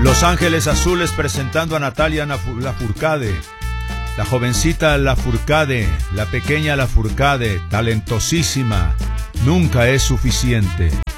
Los Ángeles Azules presentando a Natalia Lafourcade. La jovencita Lafourcade, la pequeña Lafourcade, talentosísima. Nunca es suficiente.